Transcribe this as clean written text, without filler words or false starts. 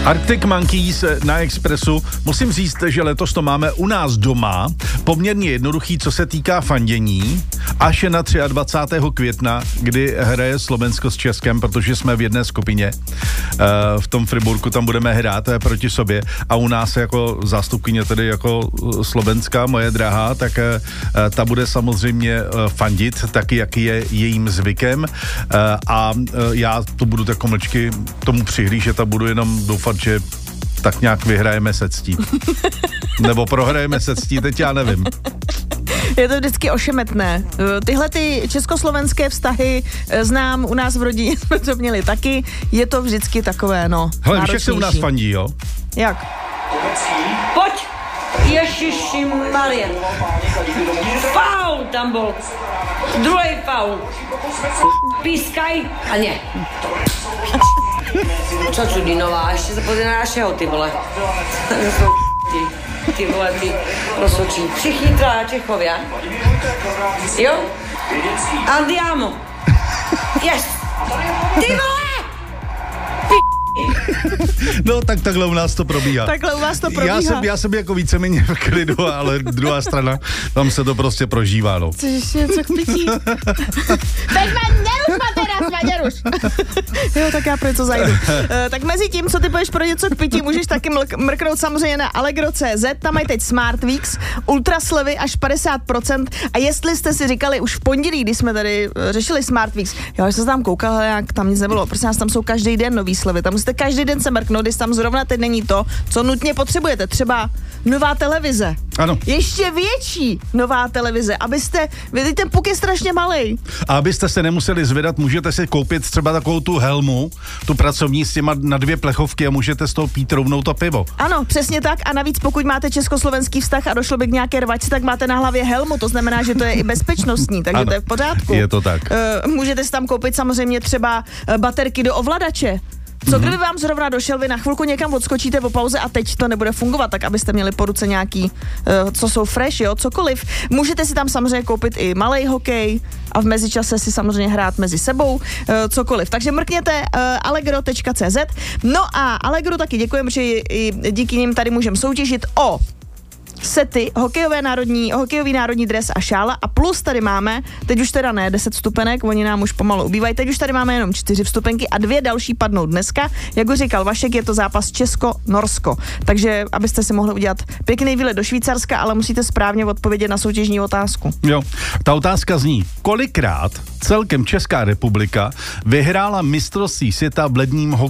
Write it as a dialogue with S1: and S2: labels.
S1: Arctic Monkeys na Expressu. Musím říct, že letos to máme u nás doma poměrně jednoduchý, co se týká fandění, až je na 23. května, kdy hraje Slovensko s Českem, protože jsme v jedné skupině. V tom Friburku tam budeme hrát proti sobě a u nás jako zástupkyně tedy jako Slovenska, moje drahá, tak ta bude samozřejmě fandit, taky jak je jejím zvykem a já to budu tak mlčky tomu přihlížet a budu jenom doufat, že tak nějak vyhrajeme se ctí. Nebo prohrajeme se ctí, teď já nevím.
S2: Je to vždycky ošemetné. Tyhle ty československé vztahy znám, u nás v rodině jsme to měli taky. Je to vždycky takové, no,
S1: hele, víš, jak se u nás fandí, jo?
S2: Jak?
S3: Pojď! Ježiši Maria. Faul tam byl. Druhý faul. Pískaj a ne. Čo Čudinová, ještě se pozrie na našeho, ty vole. Ty vole, ty rozsočí. Všichni traja Čechovia. Jo? Andiamo. Yes. Ty vole!
S1: No, tak takhle u nás to probíhá.
S2: Takhle u vás to probíhá.
S1: Já jsem jako víceméně v klidu, ale druhá strana, tam se to prostě prožívá, no.
S2: Což ještě něco k pití. Teď neruš ma teraz, neruš. Jo, tak já pro něco zajdu. Tak mezi tím, co ty půjdeš pro něco k pití, můžeš taky mrknout samozřejmě na Allegro.cz, tam mají teď Smart Weeks, ultra slevy až 50%. A jestli jste si říkali už v pondělí, když jsme tady řešili Smart Weeks, já jsem tam koukal, jak tam nic nebylo, prostě nás tam jsou každý den nový slevy, tam musíte každý den se mrknout, když tam zrovna teď není to, co nutně potřebujete, třeba nová televize.
S1: Ano.
S2: Ještě větší nová televize, abyste, vidíte, ten puk je strašně malej.
S1: A abyste se nemuseli zvedat, můžete si koupit třeba takovou tu helmu, tu pracovní s těma na 2 plechovky a můžete z toho pít rovnou to pivo.
S2: Ano, přesně tak a navíc pokud máte československý vztah a došlo by k nějaké rvačce, tak máte na hlavě helmu, to znamená, že to je i bezpečnostní, takže ano, to je v pořádku.
S1: Je to tak.
S2: Můžete si tam koupit samozřejmě třeba baterky do ovladače. Co kdyby vám zrovna došel, vy na chvilku někam odskočíte po pauze a teď to nebude fungovat, tak abyste měli po ruce nějaký, co jsou fresh, jo, cokoliv. Můžete si tam samozřejmě koupit i malej hokej a v mezičase si samozřejmě hrát mezi sebou, cokoliv. Takže mrkněte allegro.cz. No a Allegro taky děkujeme, že i díky nim tady můžeme soutěžit o sety, hokejový národní dres a šála a plus tady máme, teď už teda ne 10 vstupenek, oni nám už pomalu ubývají, teď už tady máme jenom 4 vstupenky a 2 další padnou dneska. Jak už říkal Vašek, je to zápas Česko-Norsko, takže abyste si mohli udělat pěkný výlet do Švýcarska, ale musíte správně odpovědět na soutěžní otázku.
S1: Jo, ta otázka zní, kolikrát celkem Česká republika vyhrála mistrovství světa v ledním hokeji?